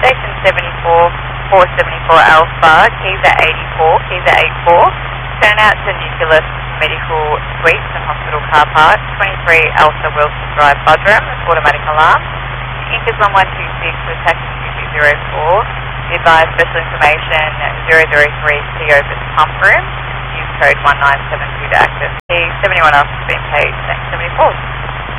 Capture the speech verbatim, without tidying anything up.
Station seventy-four, four seventy-four Alpha, keys at eighty-four, keys at eighty-four. Turn out to Nucleus Medical Suites and Hospital Car Park, twenty-three Elsa Wilson Drive, Budrum, automatic alarm. Incas one one two six with taxi two two zero four. Advise special information zero zero three T over the pump room. Use code one nine seven two to access. The seventy-one Alpha has been paid, seventy-four.